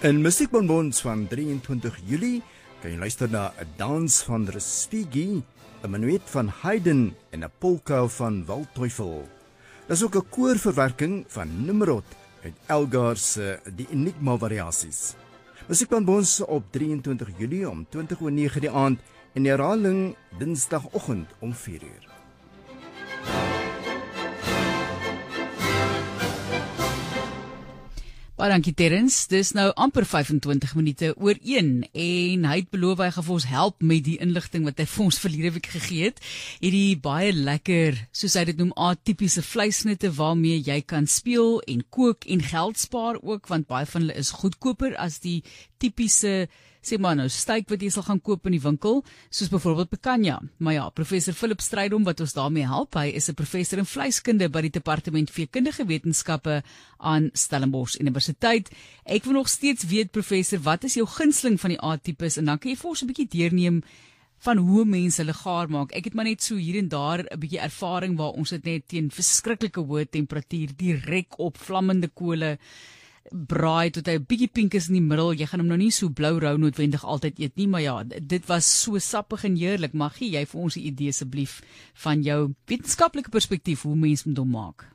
In Musiekbonbons van 23 Julie kan jy luister na 'n dans van Respighi, 'n menuet van Haydn en 'n polka van Waldteufel. Daar is ook 'n koorverwerking van Nimrod uit Elgar se Die Enigma variasies. Musiekbonbons op 23 Julie om 20:09 die aand en herhaling Dinsdagoggend om 4:00. Baie dankie Terrence, dis nou amper 25 minute oor 1 en hy het beloof hy gaan vir ons help met die inligting wat hy vir ons verlede week gegee het. Hierdie baie lekker, soos hy dit noem, atipiese vleisnitte waarmee jy kan speel en kook en geld spaar ook, want baie van hulle is goedkoper as die tipiese, sê maar nou, steak wat jy sal gaan koop in die winkel, soos byvoorbeeld picanha. Maar ja, professor Philip Strydom wat ons daarmee help, hy is 'n professor in vleiskunde by die Departement Veekundige Wetenskappe aan Stellenbosch Universiteit. Ek wil nog steeds weet, professor, wat is jou gunsteling van die A-tipes, en dan kan jy vir ons 'n bietjie deurneem van hoe mense hulle gaar maak. Ek het maar net so hier en daar 'n bietjie ervaring waar ons dit net teen verskriklike hoë temperatuur direk op vlammende kole braai tot hy 'n bietjie pink is in die middel. Jy gaan hom nou nie so blou rou noodwendig altyd eet nie, maar ja, dit was so sappig en heerlik. Mag jy vir ons 'n idee asseblief van jou wetenskaplike perspektief hoe mense moet hom maak?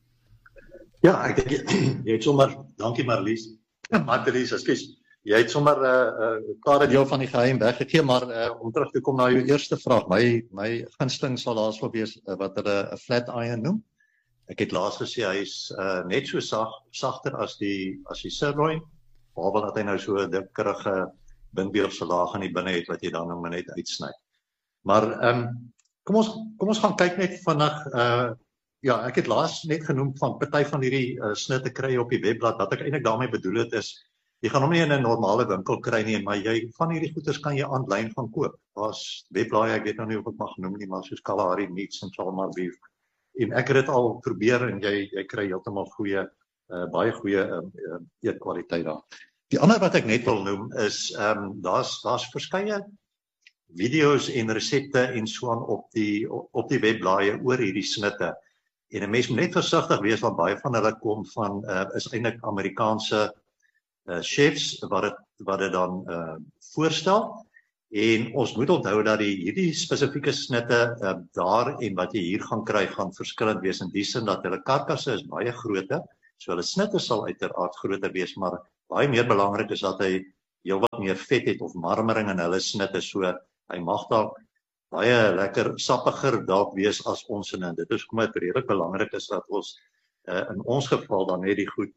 Ja, ek dink jy het sommer, dankie Marlies, ekskuus. Jy het sommer 'n klare deel van die geheim weggegee, maar om terug te kom na jou eerste vraag, my gunsteling sal daarso wees wat hulle 'n flat iron noem. Ek het laas gesê hy is net so sagter as die sirloin, behalwe dat hy nou so 'n dikkerige bindweefsel laag aan die binne het wat jy dan nou net uitsny. Maar kom ons gaan kyk net vinnig. Ja, ek het laas net genoem van party van hierdie snitte kry op die webblad. Wat ek eintlik daarmee bedoel het is, jy gaan hom nie in 'n normale winkel kry nie, maar jy van hierdie goeders kan jy aanlyn gaan koop. Daar's webblaaie, ek weet nou nie of ek mag noem nie, maar soos Kalahari Meats en Salma Beef. En ek het dit al probeer en jy kry heeltemal baie goeie eetkwaliteit daar. Die ander wat ek net wil noem is daar's verskeie video's en resepte en so aan op die webblaaie oor hierdie snitte. En 'n mens moet net versigtig wees want baie van hulle kom van is eintlik Amerikaanse chefs wat dit dan voorstel. En ons moet onthou dat hierdie spesifieke snitte daar en wat jy hier gaan kry gaan verskillend wees in die sin dat hulle karkasse is baie groter. So hulle snitte sal uiteraard groter wees, maar baie meer belangrik is dat hy heelwat meer vet het of marmering in hulle snitte. So hy mag dalk baie lekker sappiger dalk wees as ons in. Dit is hoekom dit redelik belangrik is dat ons in ons geval dan net die goed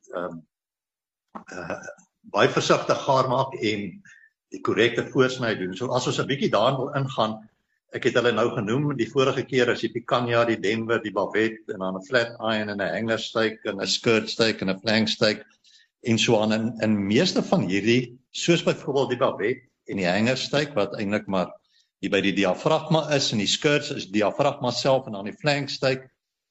baie versigtig gaar maak en die korrekte voorsny doen. So as ons 'n bietjie daarin wil ingaan, ek het hulle nou genoem die vorige keer as die picanha, die Denver, die bavette en dan 'n flat iron en 'n hanger steak en 'n skirt steak en 'n flank steak en so aan. En meeste van hierdie, soos byvoorbeeld die bavette en die hanger steak wat eintlik maar hier by die diafragma is en die skirts is diafragma self en dan die flank steak.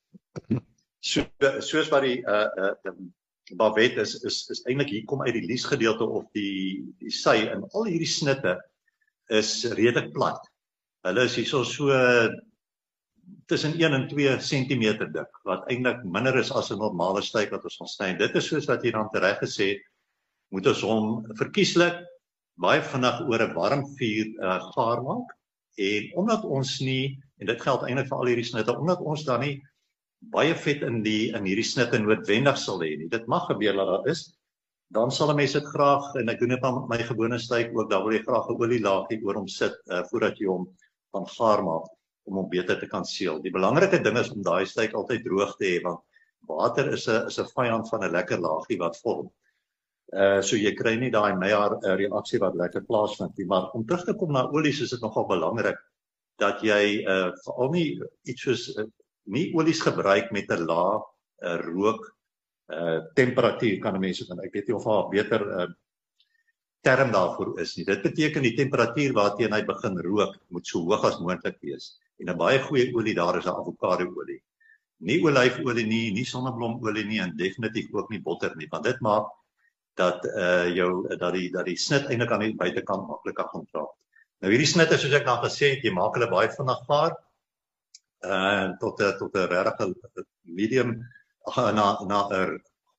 Soos wat die bavette is eintlik hier kom uit die liesgedeelte of die sy en al hierdie snitte is redelik plat. Hulle is hierso so tussen 1 en 2 cm dik, wat eintlik minder is as 'n normale steak wat ons gaan sny. Dit is soos wat jy dan tereg gesê het, moet ons hom verkieslik baie vinnig oor 'n warm vuur gaar maak. En omdat ons nie, en dit geld eintlik vir al hierdie snitte, omdat ons dan nie baie vet in hierdie snitte noodwendig sal hê nie. Dit mag gebeur dat daar is. Dan sal 'n mens dit graag, en ek doen dit aan my gewone steak ook, dan wil jy graag 'n olielaagie oor hom sit voordat jy hom van gaar maak om hom beter te kan seël. Die belangrike ding is om daai steak altyd droog te hê, want water is 'n vyand van 'n lekker laagie wat vorm. So jy kry nie daai Maillard reaksie wat lekker plaasvind nie. Maar om terug te kom na olies is dit nogal belangrik dat jy veral nie iets soos nie olies gebruik met 'n lae rook temperatuur kan mense van. Ek weet nie of daar 'n beter term daarvoor is nie. Dit beteken die temperatuur waarteen hy begin rook moet so hoog as moontlik wees. En 'n baie goeie olie daar is 'n avokadoolie. Nie olyfolie nie sonneblomolie nie en definitief ook nie botter nie, want dit maak dat die snit eintlik aan die buitekant makliker gaan raak. Nou hierdie snitte soos ek nou gesê het, jy maak hulle baie vinnig gaar tot 'n regte medium na 'n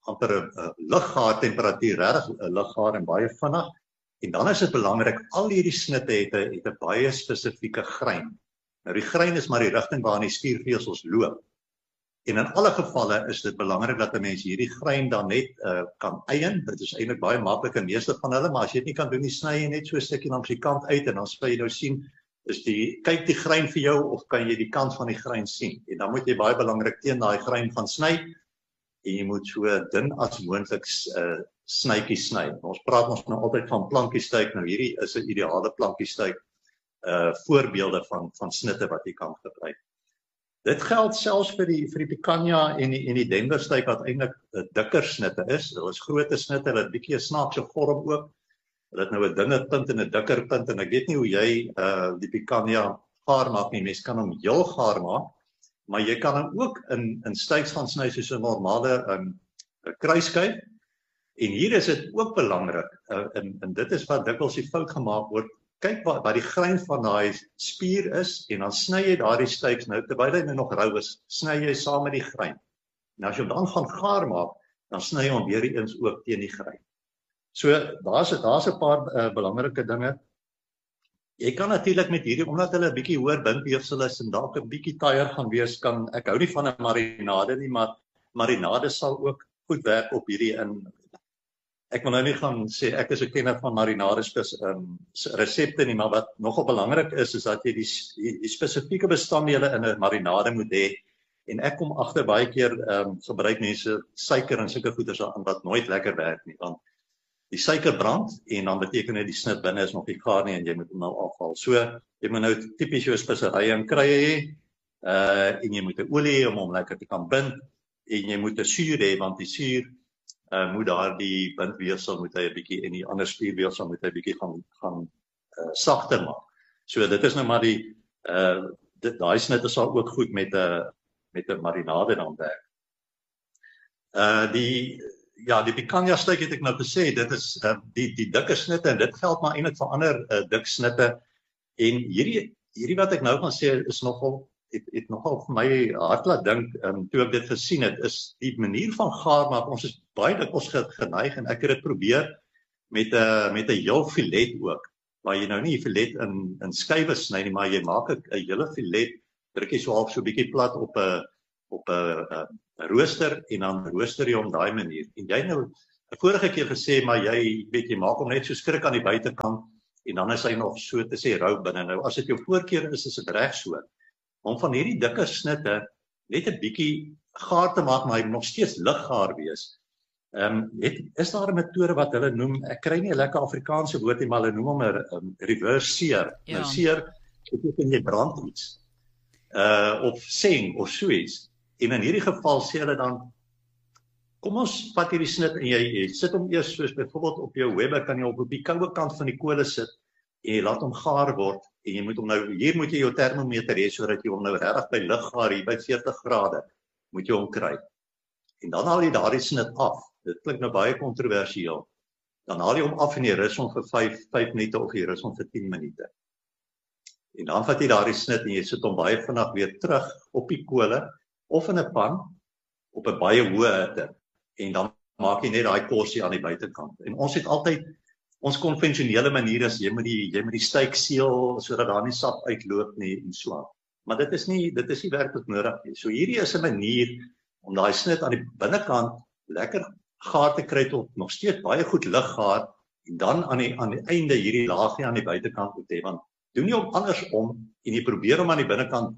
amper 'n luggaar temperatuur, regtig 'n luggaar en baie vinnig. En dan is dit belangrik, al hierdie snitte het 'n baie spesifieke grein. Nou die grein is maar die rigting waarin die spiervesels loop. En in alle gevalle is dit belangrik dat 'n mens hierdie grein dan net kan eien. Dit is eintlik baie maklik in meeste van hulle, maar as jy dit nie kan doen nie, sny jy net so 'n stukkie langs die kant uit en dan sal jy nou sien, kyk die grein vir jou of kan jy die kant van die grein sien. En dan moet jy baie belangrik teen daai grein gaan sny en jy moet so dun as moontlik snytjies sny. Ons praat ons nou altyd van plankiestyk. Nou hierdie is 'n ideale plankiestyk voorbeelde van snitte wat jy kan gebruik. Dit geld selfs vir die picanha en die Denverstyk wat eintlik dikker snitte is. Hulle is groter snitte, hulle het 'n bietjie 'n snaakse vorm ook. Hulle het nou 'n dunner punt en 'n dikker punt en ek weet nie hoe jy die picanha gaar maak nie. Mens kan hom heel gaar maak, maar jy kan hom ook in styks gaan sny soos 'n normale kruiskyf. En hier is dit ook belangrik en dit is wat dikwels die fout gemaak word. Kyk wat die grein van daai spier is en dan sny jy daardie styks nou terwyl hy nog rou is, sny jy saam met die grein. En as jy hom dan gaan gaar maak, dan sny jy hom weer eens ook teen die grein. So daar's 'n paar belangrike dinge. Jy kan natuurlik met hierdie, omdat hulle 'n bietjie hoër bindweefsel is en dalk 'n bietjie taaier gaan wees, ek hou nie van 'n marinade nie, maar marinade sal ook goed werk op hierdie in. Ek wil nou nie gaan sê ek is 'n kenner van marinades resepte nie, maar wat nogal belangrik is dat jy die spesifieke bestanddele in 'n marinade moet hê. En ek kom agter baie keer gebruik mense suiker en sulke goeders aan wat nooit lekker werk nie, want die suiker brand en dan beteken dit die snit binne is nog nie gaar nie en jy moet hom nou afhaal. So jy moet nou tipies jou speserye en kruie hê en jy moet 'n olie hê om hom lekker te kan bind en jy moet 'n suur hê want die suur moet daar die bindweefsel moet hy 'n bietjie en die ander spierweefsel moet hy 'n bietjie gaan sagter maak. So dit is nou maar daai snitte sal ook goed met 'n marinade dan werk. Die picanha styk het ek nou gesê, dit is die dikke snitte en dit geld maar eintlik vir ander dik snitte. En hierdie wat ek nou gaan sê is nogal het nogal vir my hart laat dink toe ek dit gesien het, is die manier van gaar maak. Ons is baie dikwels geneig en ek het dit probeer met 'n heel filet ook, waar jy nou nie 'n filet in skywe sny nie, maar jy maak 'n hele filet, druk jy so half so 'n bietjie plat op 'n rooster en dan rooster jy hom daai manier. En jy nou 'n vorige keer gesê, maar jy maak hom net so skrik aan die buitekant en dan is hy nog so te sê rou binne. Nou as dit jou voorkeur is dit reg so. Om van hierdie dikke snitte net 'n bietjie gaar te maak, maar hy moet nog steeds liggaar wees. Is daar 'n metode wat hulle noem, ek kry nie 'n lekker Afrikaanse woord nie, maar hulle noem hom 'n reverse sear. Ja. Nou sear beteken jy brand iets. Of seng of so iets. En in hierdie geval sê hulle dan, kom ons vat hierdie snit en jy sit hom eers soos byvoorbeeld op jou webber kan jy op die koue kant van die kole sit en jy laat hom gaar word en jy moet hom nou, hier moet jy jou termometer hê sodat jy hom nou regtig by liggaar hier by 40 grade moet jy hom kry. En dan haal jy daardie snit af. Dit klink nou baie kontroversieel. Dan haal jy hom af en jy rus hom vir 5 minute of jy rus hom vir 10 minute. En dan vat jy daardie snit en jy sit hom baie vinnig weer terug op die kole of in 'n pan op 'n baie hoë hitte. En dan maak jy net daai korsie aan die buitekant. En ons het altyd ons konvensionele manier is jy moet die styk seël sodat daar nie sap uitloop nie en so aan. Maar dit is nie werklik nodig nie. So hierdie is 'n manier om daai snit aan die binnekant lekker gaar te kry tot nog steeds baie goed liggaar en dan aan die einde hierdie laagie aan die buitekant moet hê, want doen jy hom andersom en jy probeer hom aan die binnekant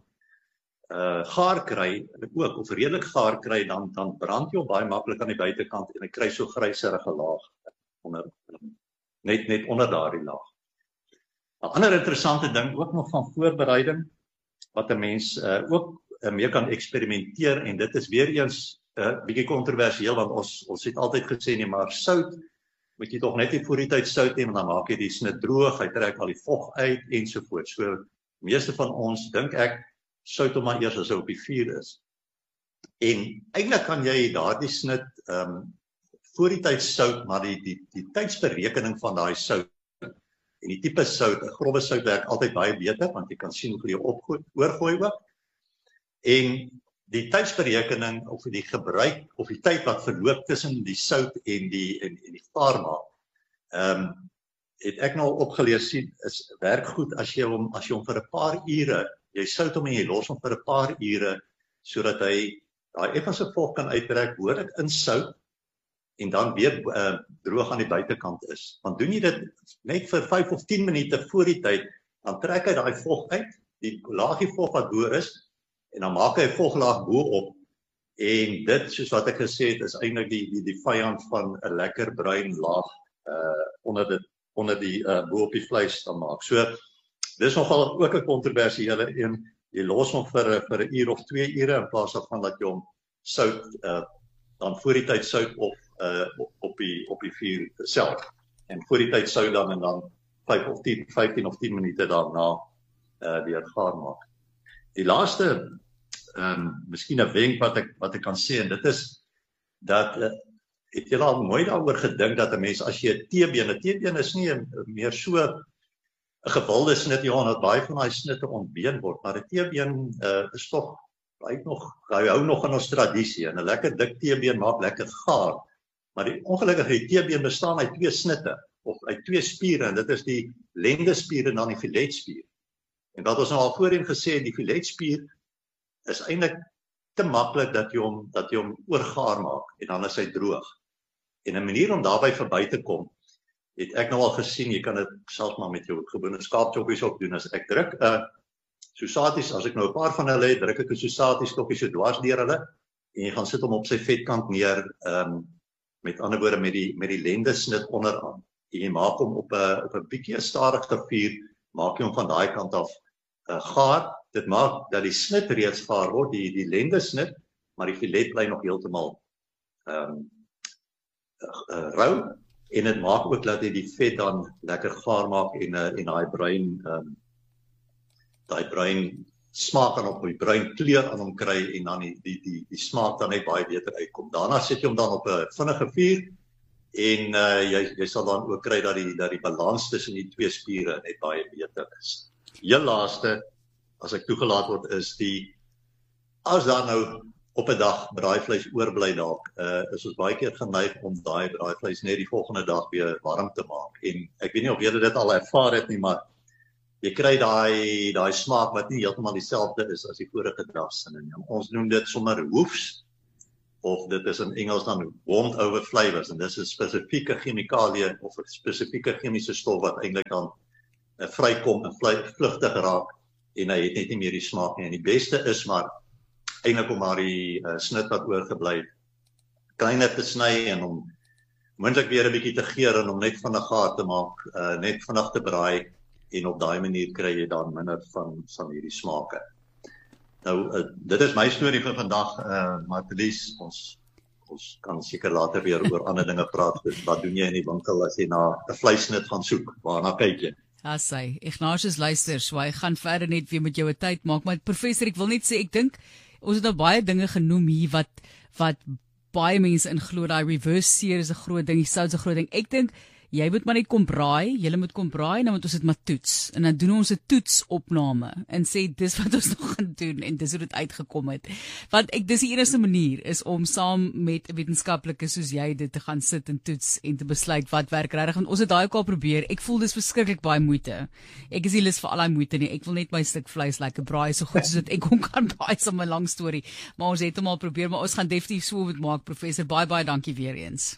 gaar kry ook of redelik gaar kry, dan brand jy hom baie maklik aan die buitekant en jy kry so gryserige laag onder net onder daardie laag. 'n Ander interessante ding ook nog van voorbereiding wat 'n mens ook mee kan eksperimenteer en dit is weer eens bietjie kontroversieel want ons het altyd gesê nee, maar sout moet jy tog net nie voor die tyd sout hê want dan maak jy die snit droog, hy trek al die vog uit ensovoorts. So meeste van ons dink ek sout hom maar eers as hy op die vuur is. En eintlik kan jy daardie snit voor die tyd sout, maar die tydsberekening van daai sout en die tipe sout, 'n grove sout werk altyd baie beter want jy kan sien hoe jy oorgooi ook. En die tydsberekening of die gebruik of die tyd wat verloop tussen die sout en die gaarmaak, het ek nou opgelees sien, is werk goed as jy hom vir 'n paar ure, jy sout hom en jy los hom vir 'n paar ure, sodat hy daai effense vog kan uittrek, behoorlik insout, en dan weer droog aan die buitekant is. Want doen jy dit net vir 5 of 10 minute voor die tyd, dan trek hy daai vog uit, die laagie vog wat bo is, en dan maak hy 'n voglaag bo op, en dit, soos wat ek gesê het, is eintlik die vyand van 'n lekker bruin laag onder die bo op die vleis dan maak. So, dis nogal ook 'n kontroversiële een. Jy los hom vir 'n uur of 2 ure in plaas daarvan dat jy hom sout, dan voor die tyd sout of op die vuur self. En voor die tyd sout dan en dan 15 of 10 minute daarna weer gaar maak. Die laaste, miskien 'n wenk wat ek kan sê, en dit is dat het julle al mooi daaroor gedink dat 'n mens as jy 'n teebeen is nie meer so 'n gewilde snit, ja, dat baie van daai snitte ontbeen word, maar 'n teebeen is tog, hy hou nog in ons tradisie, en 'n lekker dik teebeen maak lekker gaar, maar die teebeen bestaan uit 2 snitte, of uit 2 spiere, en dit is die lendespier en dan die filetspier. En wat ons nou al voorheen gesê, die filetspier is eintlik te maklik dat jy hom oorgaar maak, en dan is hy droog. En 'n manier om daarby verby te kom, het ek nou al gesien, jy kan dit selfs maar met jou gewone skaapchoppies ook doen, as ek druk sosaties, as ek nou 'n paar van hulle het, druk ek 'n sosaties stokkie so dwars deur hulle, en jy gaan sit hom op sy vetkant neer, met ander woorde met die lendesnit onderaan, en jy maak hom op 'n bietjie stadige vuur, maak jy hom van daai kant af gaar. Dit maak dat die snit reeds gaar word, die lendesnit, maar die filet bly nog heeltemal rou, en dit maak ook dat jy die vet dan lekker gaar maak en daai bruin smaak dan op die bruin kleur aan hom kry, en dan die smaak dan net baie beter uitkom. Daarna sit jy hom dan op 'n vinnige vuur, en jy sal dan ook kry dat die balans tussen die 2 spiere net baie beter is. Heel laaste, as ek toegelaat word, is as daar nou op 'n dag braaivleis oorbly dalk, is ons baie keer geneig om daai braaivleis net die volgende dag weer warm te maak. En ek weet nie of julle dit al ervaar het nie, maar jy kry daai smaak wat nie heeltemal dieselfde is as die vorige dag se. Ons noem dit sommer hoofs, of dit is in Engels dan warmed over flavors, en dis 'n spesifieke chemikalie of 'n spesifieke chemiese stof wat eintlik dan vrykom en vlugtig raak, en hy het net nie meer die smaak nie. En die beste is maar eintlik om maar die snit wat oorgebly het kleiner te sny, en om moontlik weer 'n bietjie te geur, en om net vinnig gaar te maak, net vinnig te braai, en op daai manier kry jy dan minder van hierdie smake. Nou, dit is my storie vir vandag, Martelies. Ons kan seker later weer oor ander dinge praat. Wat doen jy in die winkel as jy na 'n vleissnit gaan soek? Waarna kyk jy? Ja, sy. Ignatius luister, so hy gaan verder net weer met jou 'n tyd maak, maar professor, ek wil net sê, ek dink ons het nou baie dinge genoem hier wat baie mense in glo. Daai reverse sear is 'n groot ding, die sout is 'n groot ding. Ek dink jy moet maar net kom braai, julle moet kom braai, en dan moet ons dit maar toets. En dan doen ons 'n toetsopname en sê dis wat ons nog gaan doen, en dis hoe dit uitgekom het. Want dis die enigste manier is om saam met 'n wetenskaplike soos jy dit te gaan sit en toets en te besluit wat werk regtig. Want ons het daai ook al probeer. Ek voel dis verskriklik baie moeite. Ek is nie lus vir al daai moeite nie. Ek wil net my stuk vleis lekker braai so goed soos dit ek kan braai, so 'n lang storie. Maar ons het hom al probeer, maar ons gaan definitief so moet maak, professor. Baie dankie weer eens.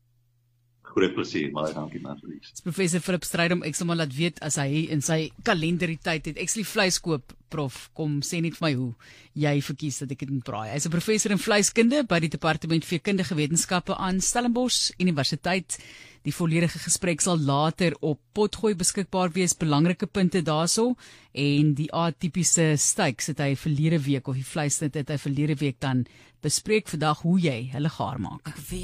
Groot plesier, baie dankie Martelies. Professor Philip Strydom, ek sal maar laat weet as hy in sy kalender die tyd het. Ek sal die vleis koop, prof. Kom sê net vir my hoe jy verkies dat ek dit moet braai. Hy's 'n professor in vleiskunde by die Departement Veekundige Wetenskappe aan Stellenbosch Universiteit. Die volledige gesprek sal later op Potgooi beskikbaar wees, belangrike punte daarso, en die atipiese steaks het hy verlede week, of die vleisnit het hy verlede week dan bespreek, vandag hoe jy hulle gaar maak.